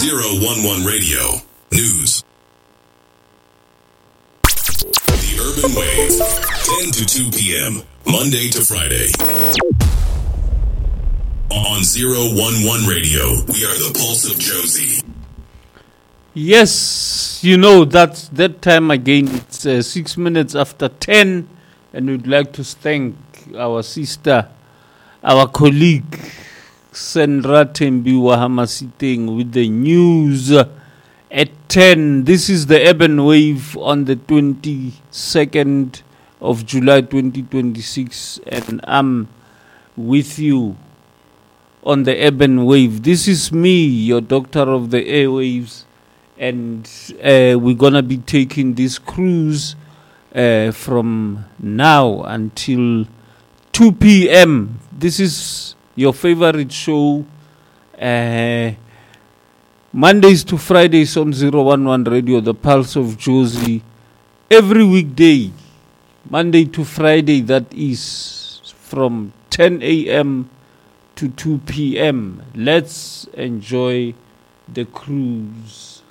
011 Radio News. The Urban Wave, 10 to 2 p.m., Monday to Friday. On 011 Radio, we are the pulse of Josie. Yes, you know, that's that time again. It's 6 minutes after 10, and we'd like to thank our sister, our colleague, Sandra Tembiwa Hamasiteng, with the news at 10. This is the Urban Wave on the 22nd of July 2026, and I'm with you on the Urban Wave. This is me, your doctor of the airwaves, and we're gonna be taking this cruise from now until 2 p.m. This is your favorite show, Mondays to Fridays on 011 Radio, the Pulse of Josie. Every weekday, Monday to Friday, that is from 10 a.m. to 2 p.m. Let's enjoy the cruise.